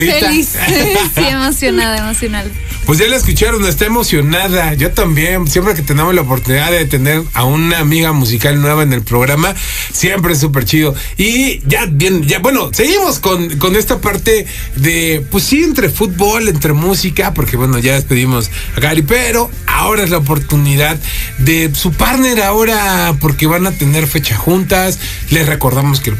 Feliz, sí, emocionada. Pues ya la escucharon, está emocionada. Yo también, siempre que tenemos la oportunidad de tener a una amiga musical nueva en el programa, siempre es súper chido. Y bueno, seguimos con esta parte de, pues sí, entre fútbol, entre música, porque bueno, ya despedimos a Gary, pero ahora es la oportunidad de su partner ahora, porque van a tener fecha juntas. Les recordamos que el